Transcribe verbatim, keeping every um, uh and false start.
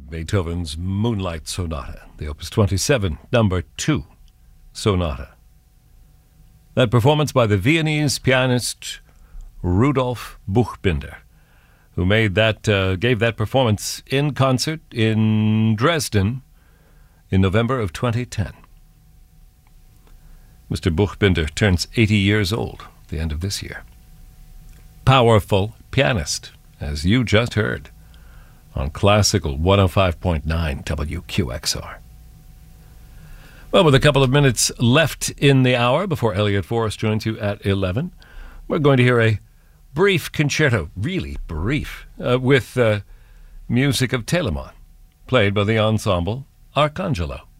Beethoven's Moonlight Sonata, the Opus twenty-seven, number two sonata. That performance by the Viennese pianist Rudolf Buchbinder, who made that, uh, gave that performance in concert in Dresden in November of twenty ten. Mister Buchbinder turns eighty years old at the end of this year. Powerful pianist, as you just heard, on Classical one oh five point nine W Q X R. Well, with a couple of minutes left in the hour before Elliot Forrest joins you at eleven, we're going to hear a brief concerto, really brief, uh, with uh, music of Telemann, played by the ensemble Arcangelo.